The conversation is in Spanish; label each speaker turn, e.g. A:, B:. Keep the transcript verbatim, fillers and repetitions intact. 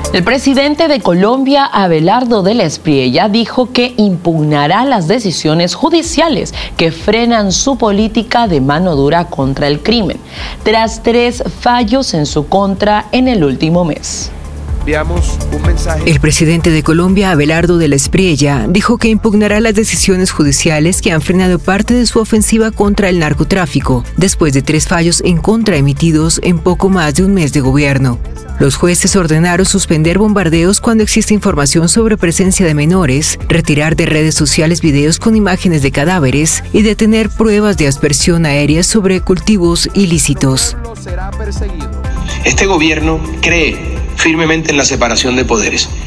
A: El presidente de Colombia, Abelardo del Espriella, dijo que impugnará las decisiones judiciales que frenan su política de mano dura contra el crimen, tras tres fallos en su contra en el último mes.
B: Veamos un mensaje.
C: El presidente de Colombia, Abelardo del Espriella, dijo que impugnará las decisiones judiciales que han frenado parte de su ofensiva contra el narcotráfico, después de tres fallos en contra emitidos en poco más de un mes de gobierno. Los jueces ordenaron suspender bombardeos cuando existe información sobre presencia de menores, retirar de redes sociales videos con imágenes de cadáveres y detener pruebas de aspersión aérea sobre cultivos ilícitos.
B: Este gobierno cree firmemente en la separación de poderes